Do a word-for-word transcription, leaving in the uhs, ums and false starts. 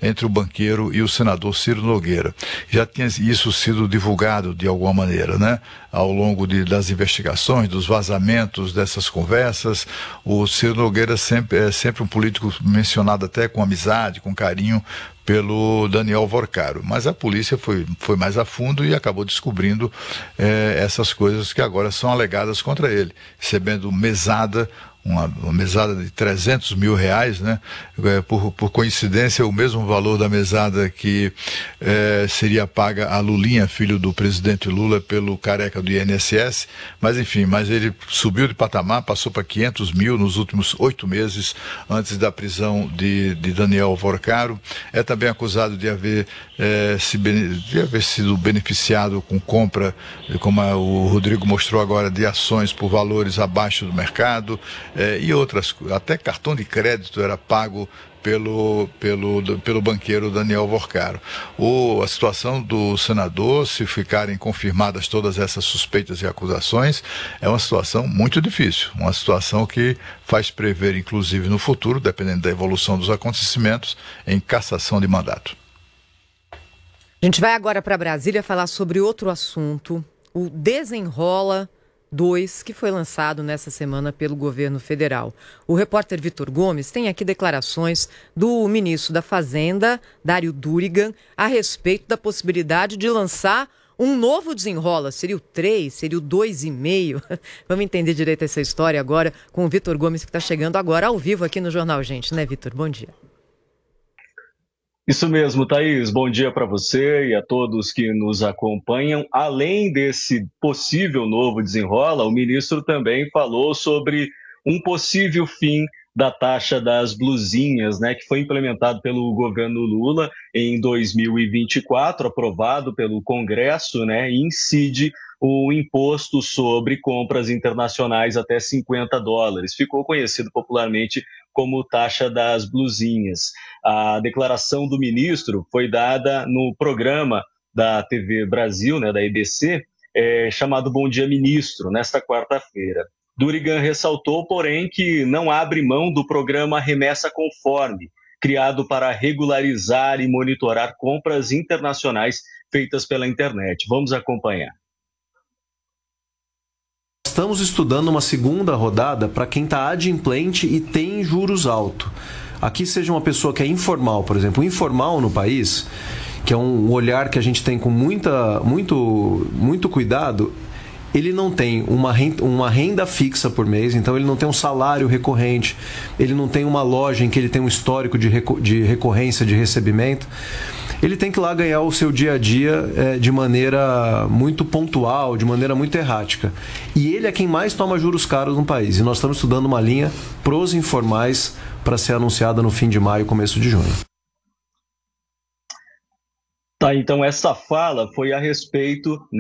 entre o banqueiro e o senador Ciro Nogueira. Já tinha isso sido divulgado de alguma maneira, né? Ao longo de, das investigações, dos vazamentos dessas conversas. O Ciro Nogueira sempre, é sempre um político mencionado até com amizade, com carinho, pelo Daniel Vorcaro, mas a polícia foi, foi mais a fundo e acabou descobrindo eh, essas coisas que agora são alegadas contra ele, recebendo mesada, uma, uma mesada de trezentos mil reais, né? É, por, por coincidência, o mesmo valor da mesada que é, seria paga a Lulinha, filho do presidente Lula, pelo careca do I N S S, mas enfim, mas ele subiu de patamar, passou para quinhentos mil nos últimos oito meses, antes da prisão de, de Daniel Vorcaro. É também acusado de haver, é, se, de haver sido beneficiado com compra, como a, o Rodrigo mostrou agora, de ações por valores abaixo do mercado, É, e outras, até cartão de crédito era pago pelo, pelo, do, pelo banqueiro Daniel Vorcaro. O, a situação do senador, se ficarem confirmadas todas essas suspeitas e acusações, é uma situação muito difícil, uma situação que faz prever, inclusive no futuro, dependendo da evolução dos acontecimentos, em cassação de mandato. A gente vai agora para Brasília falar sobre outro assunto, o Desenrola dois, que foi lançado nessa semana pelo governo federal. O repórter Vitor Gomes tem aqui declarações do ministro da Fazenda, Dário Durigan, a respeito da possibilidade de lançar um novo Desenrola. Seria o três, seria o dois e meio. Vamos entender direito essa história agora com o Vitor Gomes, que está chegando agora ao vivo aqui no Jornal Gente, né, Vitor? Bom dia. Isso mesmo, Thaís. Bom dia para você e a todos que nos acompanham. Além desse possível novo Desenrola, o ministro também falou sobre um possível fim da taxa das blusinhas, né, que foi implementado pelo governo Lula em dois mil e vinte e quatro, aprovado pelo Congresso, né, e incide o imposto sobre compras internacionais até cinquenta dólares. Ficou conhecido popularmente como taxa das blusinhas. A declaração do ministro foi dada no programa da T V Brasil, né, da E B C, é, chamado Bom Dia Ministro, nesta quarta-feira. Durigan ressaltou, porém, que não abre mão do programa Remessa Conforme, criado para regularizar e monitorar compras internacionais feitas pela internet. Vamos acompanhar. Estamos estudando uma segunda rodada para quem está adimplente e tem juros altos. Aqui seja uma pessoa que é informal, por exemplo, informal no país, que é um olhar que a gente tem com muita, muito, muito cuidado. Ele não tem uma renda, uma renda fixa por mês, então ele não tem um salário recorrente, ele não tem uma loja em que ele tem um histórico de, reco- de recorrência de recebimento. Ele tem que ir lá ganhar o seu dia a dia é, de maneira muito pontual, de maneira muito errática. E ele é quem mais toma juros caros no país. E nós estamos estudando uma linha pros informais para ser anunciada no fim de maio, começo de junho. Tá, então essa fala foi a respeito